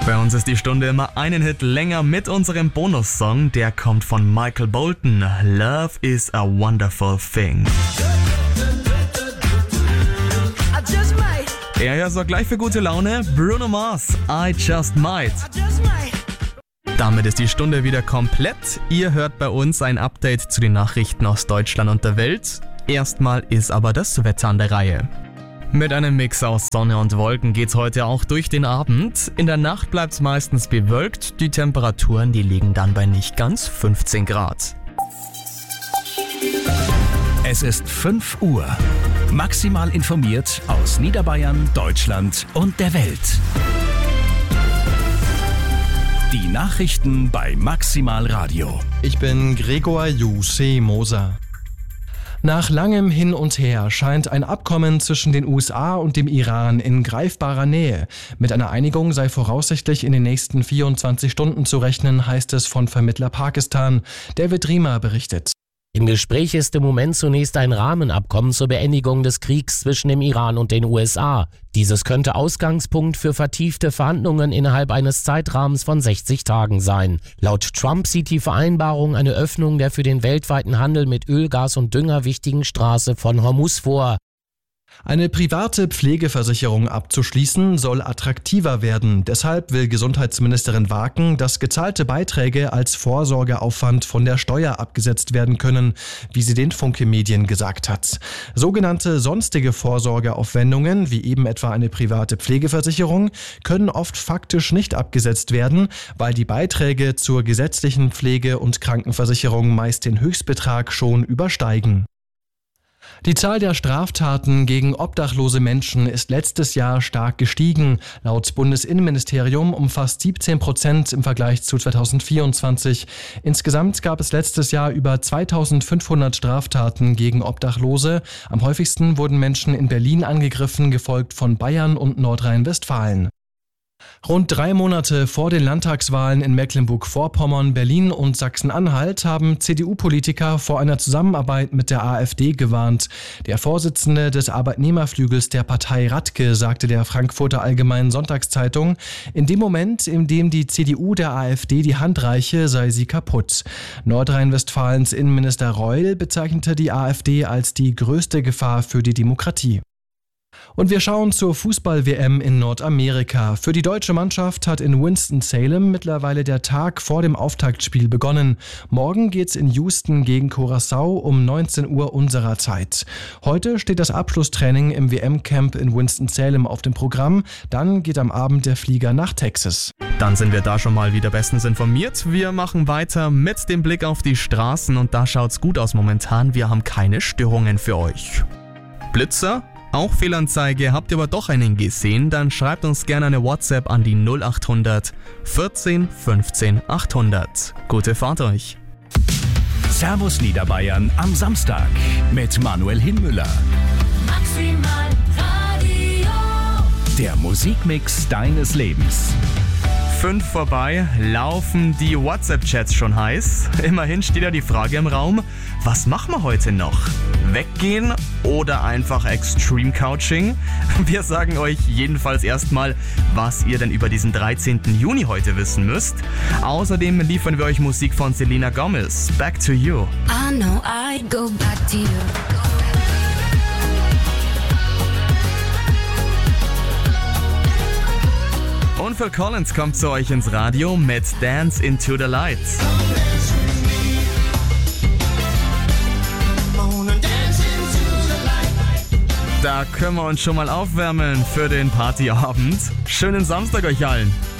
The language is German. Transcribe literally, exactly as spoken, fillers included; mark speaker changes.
Speaker 1: Bei uns ist die Stunde immer einen Hit länger mit unserem Bonussong. Der kommt von Michael Bolton. Love is a Wonderful Thing. Er ja sorgt gleich für gute Laune. Bruno Mars, I Just Might. Damit ist die Stunde wieder komplett. Ihr hört bei uns ein Update zu den Nachrichten aus Deutschland und der Welt. Erstmal ist aber das Wetter an der Reihe. Mit einem Mix aus Sonne und Wolken geht's heute auch durch den Abend. In der Nacht bleibt's meistens bewölkt. Die Temperaturen, die liegen dann bei nicht ganz fünfzehn Grad.
Speaker 2: Es ist fünf Uhr. Maximal informiert aus Niederbayern, Deutschland und der Welt. Die Nachrichten bei Maximal Radio.
Speaker 3: Ich bin Gregor Jussi Moser. Nach langem Hin und Her scheint ein Abkommen zwischen den U S A und dem Iran in greifbarer Nähe. Mit einer Einigung sei voraussichtlich in den nächsten vierundzwanzig Stunden zu rechnen, heißt es von Vermittler Pakistan. David Riemer berichtet.
Speaker 4: Im Gespräch ist im Moment zunächst ein Rahmenabkommen zur Beendigung des Kriegs zwischen dem Iran und den U S A. Dieses könnte Ausgangspunkt für vertiefte Verhandlungen innerhalb eines Zeitrahmens von sechzig Tagen sein. Laut Trump sieht die Vereinbarung eine Öffnung der für den weltweiten Handel mit Öl, Gas und Dünger wichtigen Straße von Hormuz vor.
Speaker 3: Eine private Pflegeversicherung abzuschließen soll attraktiver werden. Deshalb will Gesundheitsministerin Waken, dass gezahlte Beiträge als Vorsorgeaufwand von der Steuer abgesetzt werden können, wie sie den Funke Medien gesagt hat. Sogenannte sonstige Vorsorgeaufwendungen, wie eben etwa eine private Pflegeversicherung, können oft faktisch nicht abgesetzt werden, weil die Beiträge zur gesetzlichen Pflege- und Krankenversicherung meist den Höchstbetrag schon übersteigen. Die Zahl der Straftaten gegen obdachlose Menschen ist letztes Jahr stark gestiegen. Laut Bundesinnenministerium um fast siebzehn Prozent im Vergleich zu zweitausendvierundzwanzig. Insgesamt gab es letztes Jahr über zweitausendfünfhundert Straftaten gegen Obdachlose. Am häufigsten wurden Menschen in Berlin angegriffen, gefolgt von Bayern und Nordrhein-Westfalen. Rund drei Monate vor den Landtagswahlen in Mecklenburg-Vorpommern, Berlin und Sachsen-Anhalt haben C D U-Politiker vor einer Zusammenarbeit mit der AfD gewarnt. Der Vorsitzende des Arbeitnehmerflügels der Partei Radke sagte der Frankfurter Allgemeinen Sonntagszeitung, in dem Moment, in dem die C D U der AfD die Hand reiche, sei sie kaputt. Nordrhein-Westfalens Innenminister Reul bezeichnete die AfD als die größte Gefahr für die Demokratie. Und wir schauen zur Fußball-W M in Nordamerika. Für die deutsche Mannschaft hat in Winston-Salem mittlerweile der Tag vor dem Auftaktspiel begonnen. Morgen geht's in Houston gegen Curaçao um neunzehn Uhr unserer Zeit. Heute steht das Abschlusstraining im W M-Camp in Winston-Salem auf dem Programm. Dann geht am Abend der Flieger nach Texas.
Speaker 1: Dann sind wir da schon mal wieder bestens informiert. Wir machen weiter mit dem Blick auf die Straßen und da schaut's gut aus momentan. Wir haben keine Störungen für euch. Blitzer? Auch Fehlanzeige, habt ihr aber doch einen gesehen, dann schreibt uns gerne eine WhatsApp an die null acht hundert vierzehn fünfzehn achthundert. Gute Fahrt euch!
Speaker 2: Servus Niederbayern am Samstag mit Manuel Hinmüller.
Speaker 5: Maximal Radio.
Speaker 2: Der Musikmix deines Lebens.
Speaker 1: Fünf vorbei, laufen die WhatsApp-Chats schon heiß. Immerhin steht ja die Frage im Raum, was machen wir heute noch? Weggehen oder einfach Extreme Couching? Wir sagen euch jedenfalls erstmal, was ihr denn über diesen dreizehnten Juni heute wissen müsst. Außerdem liefern wir euch Musik von Selena Gomez, Back to You.
Speaker 5: I know I'd go back to you.
Speaker 1: Und Phil Collins kommt zu euch ins Radio mit Dance into the Light. Da können wir uns schon mal aufwärmen für den Partyabend. Schönen Samstag euch allen.